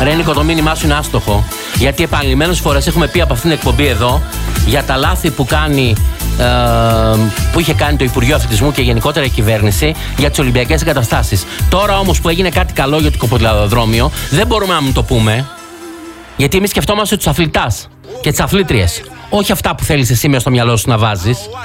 Ρένικο, το μήνυμά σου είναι άστοχο. Γιατί επανειλημμένες φορές έχουμε πει από αυτήν την εκπομπή εδώ για τα λάθη που είχε κάνει το Υπουργείο Αθλητισμού και γενικότερα η κυβέρνηση για τις Ολυμπιακές εγκαταστάσεις. Τώρα όμως που έγινε κάτι καλό για το κοποδηλατοδρόμιο, δεν μπορούμε να μην το πούμε. Γιατί εμείς σκεφτόμαστε τους αθλητάς και τις αθλήτριες. Όχι αυτά που θέλεις εσύ μέσα στο μυαλό σου να βάζεις.